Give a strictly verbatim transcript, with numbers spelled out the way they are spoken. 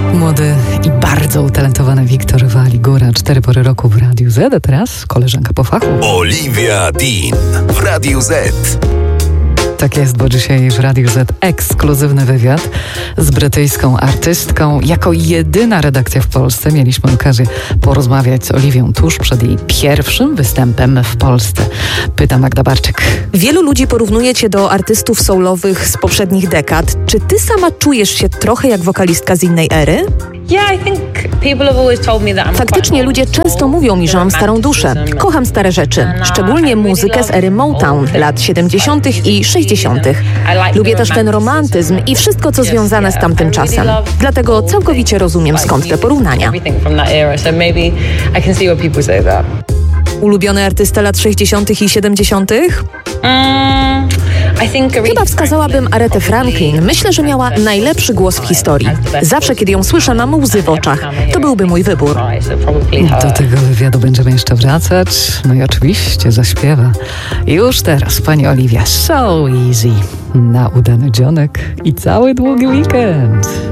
Młody i bardzo utalentowany Wiktor Waligura, cztery pory roku w Radiu Z, a teraz koleżanka po fachu. Olivia Dean w Radiu Z. Tak jest, bo dzisiaj w Radiu Z ekskluzywny wywiad z brytyjską artystką. Jako jedyna redakcja w Polsce mieliśmy okazję porozmawiać z Oliwią tuż przed jej pierwszym występem w Polsce. Pyta Magda Barczyk. Wielu ludzi porównuje cię do artystów soulowych z poprzednich dekad. Czy ty sama czujesz się trochę jak wokalistka z innej ery? Faktycznie ludzie często mówią mi, że mam starą duszę. Kocham stare rzeczy, szczególnie muzykę z ery Motown, lat siedemdziesiątych i sześćdziesiątych. Lubię też ten romantyzm i wszystko, co związane z tamtym czasem. Dlatego całkowicie rozumiem, skąd te porównania. Ulubiony artysta lat sześćdziesiątych i siedemdziesiątych? Chyba wskazałabym Aretę Franklin. Myślę, że miała najlepszy głos w historii. Zawsze, kiedy ją słyszę, mam łzy w oczach. To byłby mój wybór. Do tego wywiadu będziemy jeszcze wracać. No i oczywiście zaśpiewa już teraz pani Oliwia So Easy na udany dzionek i cały długi weekend.